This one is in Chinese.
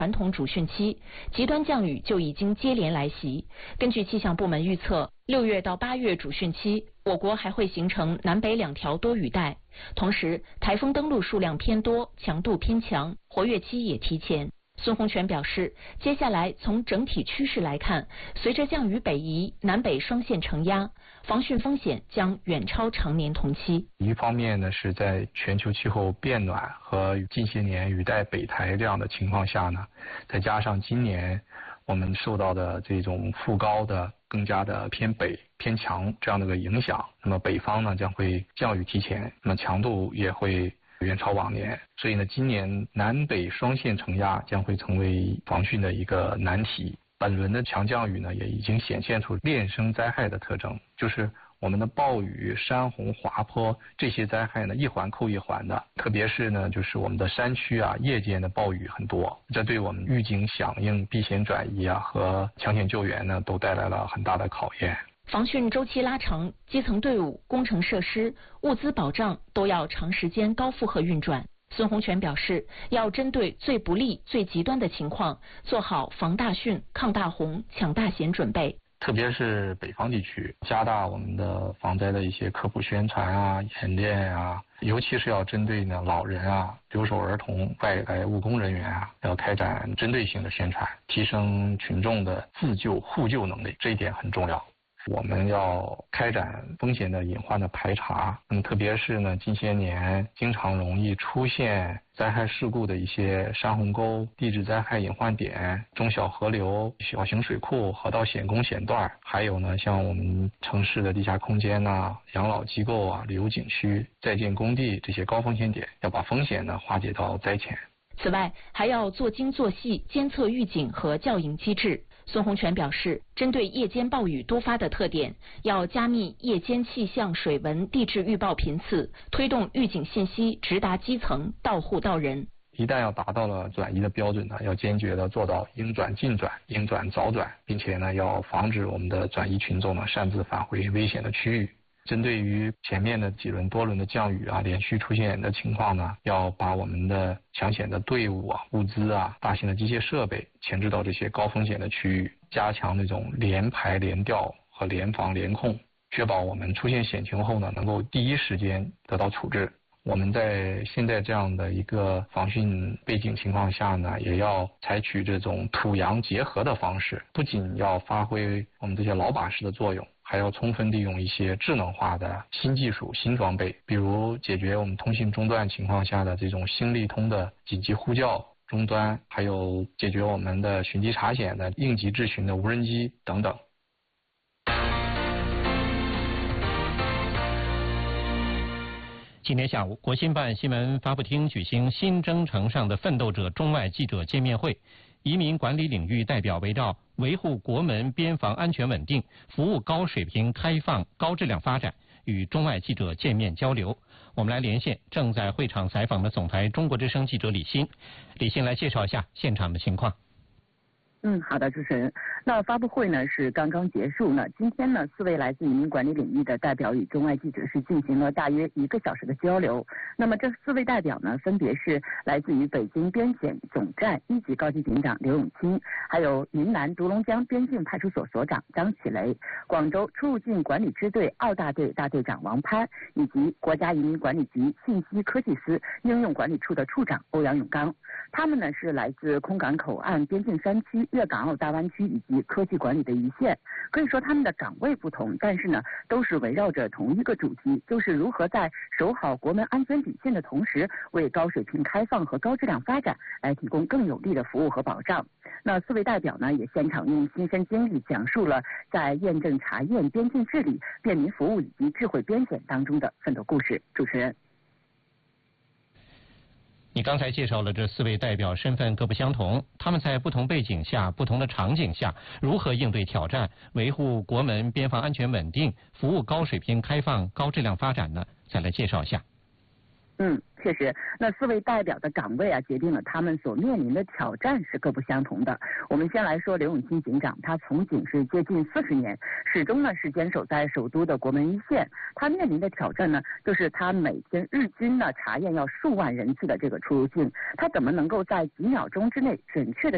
传统主汛期，极端降雨就已经接连来袭。根据气象部门预测，6月到8月主汛期，我国还会形成南北2条多雨带，同时台风登陆数量偏多，强度偏强，活跃期也提前。孙洪权表示，接下来从整体趋势来看，随着降雨北移，南北双线承压，防汛风险将远超常年同期。 一方面呢，是在全球气候变暖和近些年雨带北抬这样的情况下呢，再加上今年我们受到的这种副高的更加的偏北偏强这样的一个影响，那么北方呢将会降雨提前，那么强度也会远超往年，所以呢，今年南北双线承压将会成为防汛的一个难题。本轮的强降雨呢，也已经显现出恋生灾害的特征，就是我们的暴雨、山洪、滑坡这些灾害呢，一环扣一环的。特别是呢，就是我们的山区啊，夜间的暴雨很多，这对我们预警响应、避险转移啊和抢险救援呢，都带来了很大的考验。 防汛周期拉长，基层队伍、工程设施、物资保障都要长时间高负荷运转。孙洪权表示，要针对最不利、最极端的情况，做好防大汛、抗大洪、抢大险准备。 特别是北方地区，加大我们的防灾的一些科普宣传啊、演练啊，尤其是要针对呢老人啊、留守儿童、外来务工人员啊，要开展针对性的宣传，提升群众的自救互救能力，这一点很重要。我们要开展风险的隐患的排查，特别是呢近些年经常容易出现灾害事故的一些山洪沟、地质灾害隐患点、中小河流、小型水库、河道险工险段，还有呢像我们城市的地下空间啊、养老机构啊、旅游景区、在建工地这些高风险点，要把风险呢化解到灾前。 此外，还要做精做细监测预警和校引机制。孙洪权表示，针对夜间暴雨多发的特点，要加密夜间气象、水文、地质预报频次，推动预警信息直达基层，到户到人。 一旦要达到了转移的标准呢，要坚决的做到应转尽转、应转早转，并且呢，要防止我们的转移群众呢擅自返回危险的区域。针对于前面的多轮的降雨啊，连续出现的情况呢，要把我们的抢险的队伍啊、物资啊、大型的机械设备前置到这些高风险的区域，加强那种联排联调和联防联控，确保我们出现险情后呢，能够第一时间得到处置。我们在现在这样的一个防汛背景情况下呢，也要采取这种土洋结合的方式，不仅要发挥我们这些老把式的作用，还要充分利用一些智能化的新技术、新装备，比如解决我们通信中断情况下的这种星利通的紧急呼叫终端，还有解决我们的寻机查险的应急智询的无人机等等。 今天下午，国新办新闻发布厅举行新征程上的奋斗者中外记者见面会。移民管理领域代表围绕维护国门边防安全稳定、服务高水平开放高质量发展，与中外记者见面交流。我们来连线正在会场采访的总台中国之声记者李欣。李欣来介绍一下现场的情况。 好的，主持人。那发布会呢是刚刚结束呢。今天呢，4位来自移民管理领域的代表与中外记者是进行了大约1个小时的交流。那么这4位代表呢，分别是来自于北京边检总站1级高级警长刘永清，还有云南独龙江边境派出所所长张启雷，广州出入境管理支队2大队大队长王攀，以及国家移民管理局信息科技司应用管理处的处长欧阳永刚。他们呢是来自空港口岸、边境山区、粤港澳大湾区以及科技管理的一线。可以说他们的岗位不同，但是呢都是围绕着同一个主题，就是如何在守好国门安全底线的同时，为高水平开放和高质量发展来提供更有力的服务和保障。那4位代表呢也现场用亲身经历讲述了在验证查验、边境治理、便民服务以及智慧边检当中的奋斗故事。主持人， 你刚才介绍了这4位代表身份各不相同，他们在不同背景下、不同的场景下，如何应对挑战，维护国门边防安全稳定，服务高水平开放高质量发展呢？再来介绍一下。 确实，那4位代表的岗位决定了他们所面临的挑战是各不相同的。我们先来说刘永清警长，他从警是接近40年，始终呢是坚守在首都的国门一线。他面临的挑战呢，就是他每天日均呢查验要数万人次的这个出入境，他怎么能够在几秒钟之内准确的